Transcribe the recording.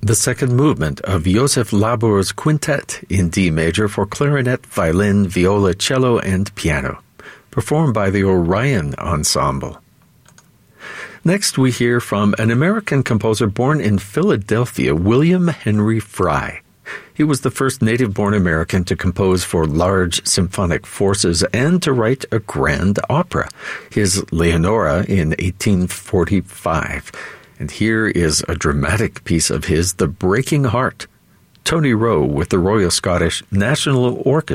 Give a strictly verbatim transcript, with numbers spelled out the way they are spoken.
the second movement of Joseph Labor's Quintet in D major for clarinet, violin, viola, cello, and piano, performed by the Orion Ensemble. Next, we hear from an American composer born in Philadelphia, William Henry Fry. He was the first native-born American to compose for large symphonic forces and to write a grand opera, his Leonora in eighteen forty-five. And here is a dramatic piece of his, The Breaking Heart. Tony Rowe with the Royal Scottish National Orchestra